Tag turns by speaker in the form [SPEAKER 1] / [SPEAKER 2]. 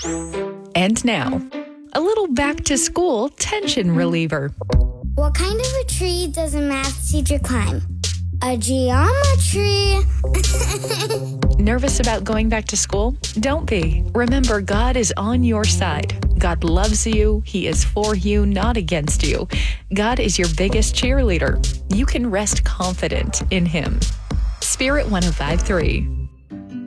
[SPEAKER 1] And now, a little back-to-school tension reliever.
[SPEAKER 2] What kind of a tree does a math teacher climb? A geometry.
[SPEAKER 1] Nervous about going back to school? Don't be. Remember, God is on your side. God loves you. He is for you, not against you. God is your biggest cheerleader. You can rest confident in Him. Spirit 105.3.